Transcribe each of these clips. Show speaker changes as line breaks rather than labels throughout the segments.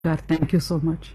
Thank you so much.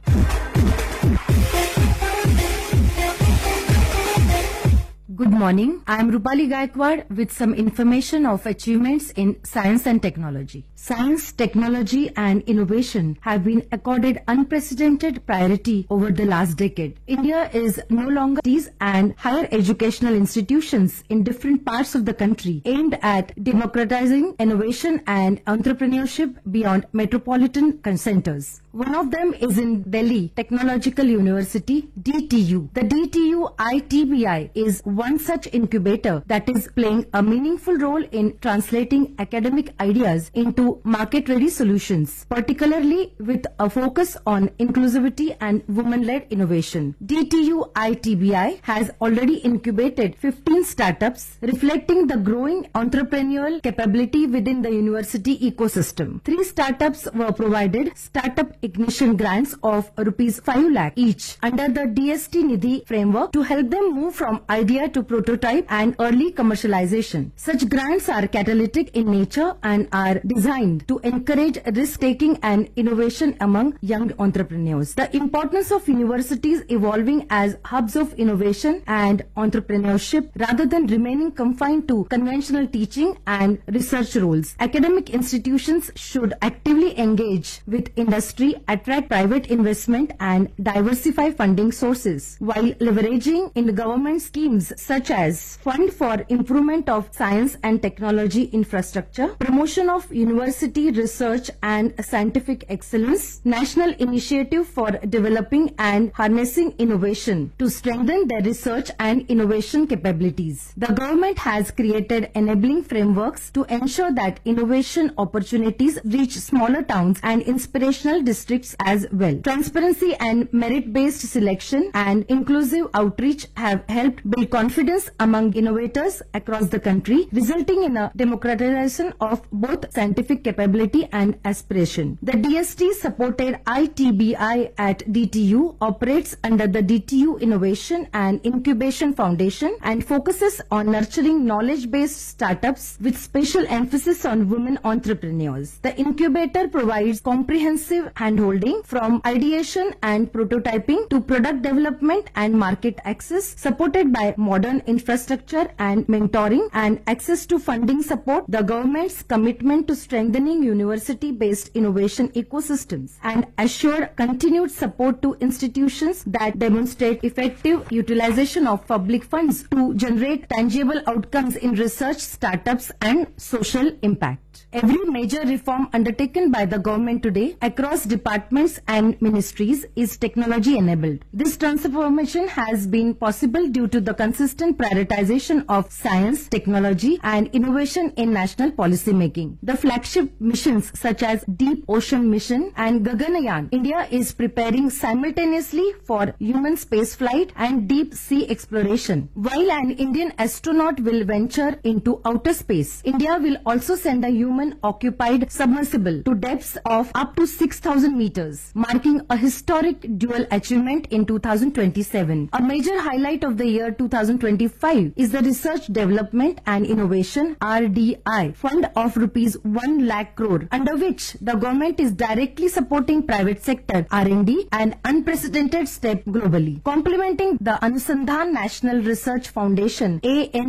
Good morning. I am Rupali Gaikwad with some information of achievements in science and technology. Science, technology and innovation have been accorded unprecedented priority over the last decade. India is no longer these and higher educational institutions in different parts of the country aimed at democratizing innovation and entrepreneurship beyond metropolitan centers. One of them is in Delhi Technological University, DTU. The DTU ITBI is one such incubator that is playing a meaningful role in translating academic ideas into market-ready solutions, particularly with a focus on inclusivity and women-led innovation. DTU ITBI has already incubated 15 startups, reflecting the growing entrepreneurial capability within the university ecosystem. 3 startups were provided Startup Ignition grants of rupees 5 lakh each under the DST Nidhi framework to help them move from idea to prototype and early commercialization. Such grants are catalytic in nature and are designed to encourage risk-taking and innovation among young entrepreneurs. The importance of universities evolving as hubs of innovation and entrepreneurship rather than remaining confined to conventional teaching and research roles. Academic institutions should actively engage with industry, attract private investment and diversify funding sources while leveraging in government schemes such as Fund for Improvement of Science and Technology Infrastructure, Promotion of University Research and Scientific Excellence, National Initiative for Developing and Harnessing Innovation to strengthen their research and innovation capabilities. The government has created enabling frameworks to ensure that innovation opportunities reach smaller towns and inspirational districts as well. Transparency and merit-based selection and inclusive outreach have helped build confidence among innovators across the country, resulting in a democratization of both scientific capability and aspiration. The DST-supported ITBI at DTU operates under the DTU Innovation and Incubation Foundation and focuses on nurturing knowledge-based startups with special emphasis on women entrepreneurs. The incubator provides comprehensive handholding from ideation and prototyping to product development and market access, supported by modern infrastructure and mentoring and access to funding support. The government's commitment to strengthening university-based innovation ecosystems and assure continued support to institutions that demonstrate effective utilization of public funds to generate tangible outcomes in research, startups and social impact. Every major reform undertaken by the government today across departments and ministries is technology enabled. This transformation has been possible due to the consistent prioritization of science, technology and innovation in national policy making. The flagship missions such as Deep Ocean Mission and Gaganyaan, India is preparing simultaneously for human spaceflight and deep sea exploration. While an Indian astronaut will venture into outer space, India will also send a human-occupied submersible to depths of up to 6,000 meters, marking a historic dual achievement in 2027. A major highlight of the year 2025 is the Research Development and Innovation RDI fund of rupees 1 lakh crore, under which the government is directly supporting private sector R&D, an unprecedented step globally. Complementing the Anusandhan National Research Foundation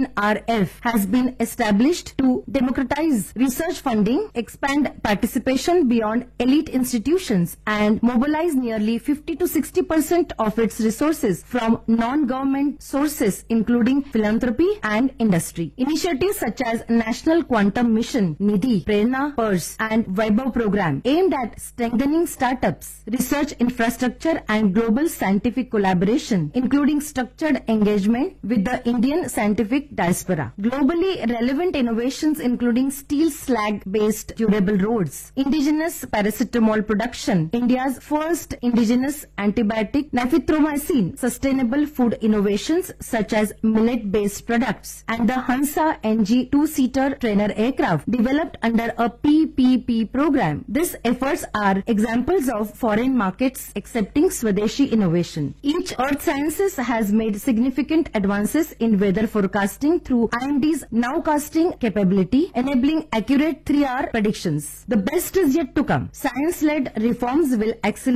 ANRF has been established to democratize research funding, expand participation beyond elite institutions and mobilize nearly 50 to 60% of its resources from non-government sources including philanthropy and industry. Initiatives such as National Quantum Mission, Nidhi, Prerna, PERS and Vaibhav program aimed at strengthening startups, research infrastructure and global scientific collaboration, including structured engagement with the Indian scientific diaspora. Globally relevant innovations including steel slag-based durable roads, indigenous paracetamol production, India's first indigenous antibiotic nifithromycin, sustainable food innovations such as as millet-based products, and the Hansa NG two-seater trainer aircraft developed under a PPP program. These efforts are examples of foreign markets accepting Swadeshi innovation. Each Earth Sciences has made significant advances in weather forecasting through IMD's nowcasting capability, enabling accurate 3-hour predictions. The best is yet to come. Science-led reforms will accelerate